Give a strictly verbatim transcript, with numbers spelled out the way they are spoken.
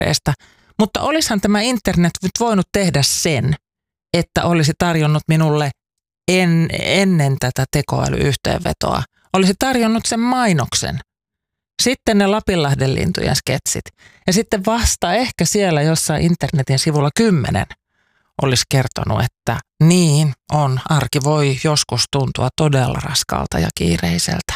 kiireestä. Mutta olisihan tämä internet nyt voinut tehdä sen, että olisi tarjonnut minulle en, ennen tätä tekoälyyhteenvetoa, olisi tarjonnut sen mainoksen. Sitten ne Lapinlahden lintujen sketsit. Ja sitten vasta ehkä siellä jossain internetin sivulla kymmenen olisi kertonut, että niin on, arki voi joskus tuntua todella raskalta ja kiireiseltä.